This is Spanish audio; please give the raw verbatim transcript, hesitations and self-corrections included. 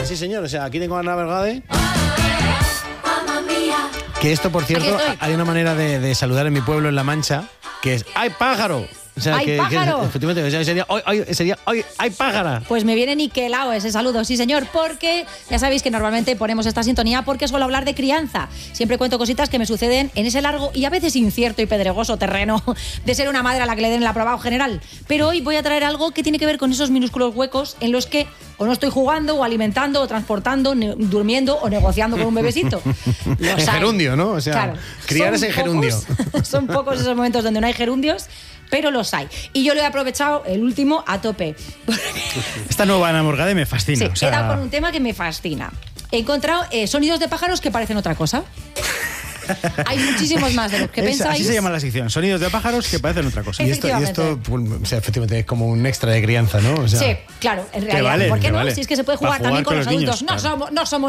Sí, señor, o sea, aquí tengo a Ana Vergade. Que esto, por cierto, hay una manera de, de saludar en mi pueblo, en La Mancha, que es ¡ay, pájaro! O sea, ¡Ay, que, pájaro! que efectivamente sería ¡ay, ay, sería, ay, ay, pájara! Pues me viene niquelado ese saludo, sí señor, porque ya sabéis que normalmente ponemos esta sintonía porque suelo hablar de crianza. Siempre cuento cositas que me suceden en ese largo y a veces incierto y pedregoso terreno de ser una madre a la que le den el aprobado general. Pero hoy voy a traer algo que tiene que ver con esos minúsculos huecos en los que o no estoy jugando, o alimentando, o transportando, ne- durmiendo o negociando con un bebecito. En gerundio, ¿no? O sea, Claro, criar es en gerundio. Pocos, son pocos esos momentos donde no hay gerundios, pero los hay. Y yo lo he aprovechado, el último, a tope. Esta nueva Ana Vergade me fascina. Sí, o sea... he dado con un tema que me fascina. He encontrado eh, sonidos de pájaros que parecen otra cosa. Hay muchísimos más de los que Esa, pensáis. así se llama la sección, sonidos de pájaros que parecen otra cosa. Y esto, y esto pues, o sea, efectivamente es como un extra de crianza, ¿no? O sea, Sí, claro, en realidad. vale, ¿Por qué que no? vale. Si es que se puede jugar Para también jugar con, con los los adultos. niños, no, claro. somos, no somos